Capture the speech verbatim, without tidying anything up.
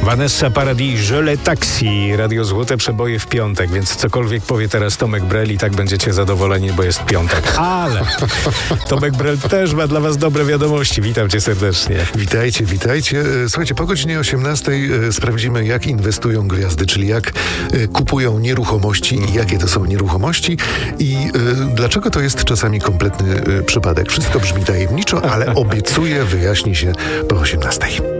Vanessa Paradis, Je le taxi, Radio Złote Przeboje w piątek, więc cokolwiek powie teraz Tomek Brel i tak będziecie zadowoleni, bo jest piątek. Ale Tomek Brel też ma dla was dobre wiadomości. Witam cię serdecznie. Witajcie, witajcie. Słuchajcie, po godzinie osiemnastej sprawdzimy, jak inwestują gwiazdy, czyli jak kupują nieruchomości i jakie to są nieruchomości i y, dlaczego to jest czasami kompletny y, przypadek. Wszystko brzmi tajemniczo, ale obiecuję, wyjaśni się po osiemnastej.